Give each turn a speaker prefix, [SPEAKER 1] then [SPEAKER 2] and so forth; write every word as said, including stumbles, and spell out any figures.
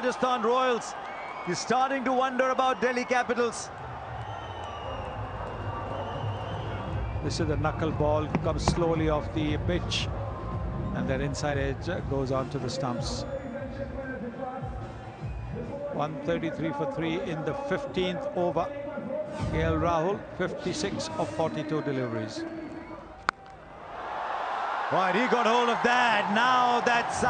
[SPEAKER 1] Rajasthan Royals. He's starting to wonder about Delhi Capitals.
[SPEAKER 2] This is the knuckle ball, comes slowly off the pitch, and that inside edge goes on to the stumps. one thirty-three for three in the fifteenth over. K L Rahul, fifty-six of forty-two deliveries.
[SPEAKER 1] Right, he got hold of that. Now that's